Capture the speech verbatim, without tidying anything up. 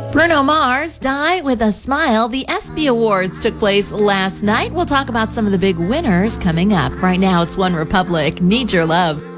Bruno Mars, Die with a Smile. The ESPY Awards took place last night. We'll talk about some of the big winners coming up. Right now, it's One Republic. Need Your Love.